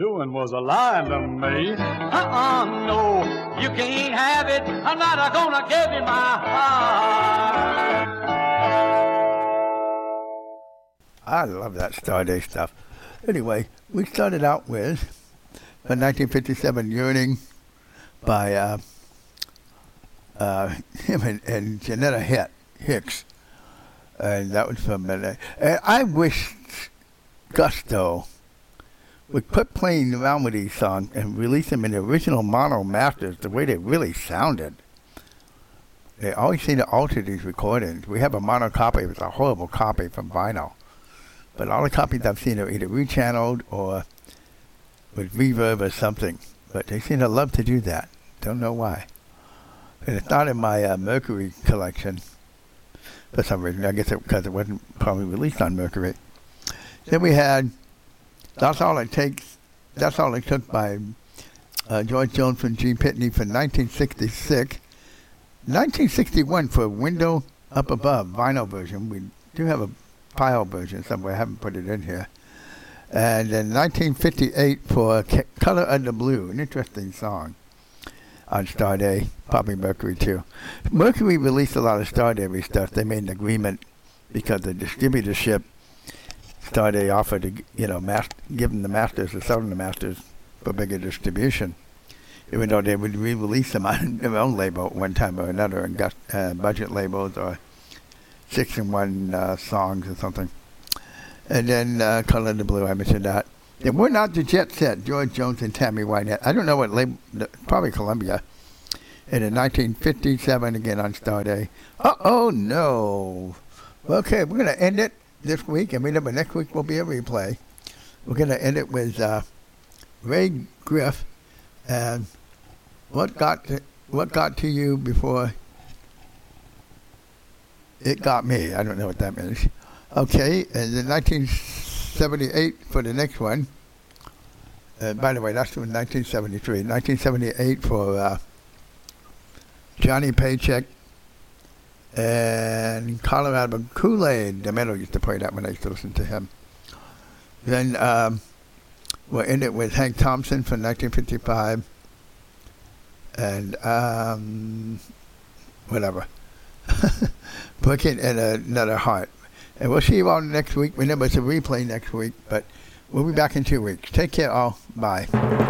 doing was a lying to me. No, you can't have it. I'm not gonna give you my heart. I love that Starday stuff. Anyway, we started out with the 1957 Yearning by him and Janetta Hicks. And that was from... And I wish Gusto would quit playing around with these songs and release them in the original mono masters the way they really sounded. They always seem to alter these recordings. We have a mono copy. It's a horrible copy from vinyl. But all the copies I've seen are either rechanneled or with reverb or something. But they seem to love to do that. Don't know why. And it's not in my Mercury collection for some reason. I guess because it wasn't probably released on Mercury. Then we had That's All It Takes. That's All It Took by George Jones and Gene Pitney for 1966. 1961 for Window Up Above, vinyl version. We do have a file version somewhere. I haven't put it in here. And then 1958 for Color Under Blue, an interesting song on Starday, probably Mercury too. Mercury released a lot of Starday stuff. They made an agreement because the distributorship Starday offered to, give them the masters or sell them the masters for bigger distribution, even though they would re-release them on their own label at one time or another and got budget labels or 6-in-1 songs or something. And then Color the Blue, I mentioned that. They were not the Jet Set, George Jones and Tammy Wynette. I don't know what label, probably Columbia. And in 1957, again on Starday. Oh no. Okay, we're going to end it this week, and remember next week will be a replay. We're going to end it with Ray Griff and What Got to You Before It Got Me. I don't know what that means. Okay, and then 1978 for the next one. By the way, that's from 1973. 1978 for Johnny Paycheck and Colorado Kool-Aid. DeMello used to play that when I used to listen to him. Then we'll end it with Hank Thompson from 1955. And whatever. Broken and Another Heart. And we'll see you all next week. Remember, it's a replay next week, but we'll be back in 2 weeks. Take care, all. Bye.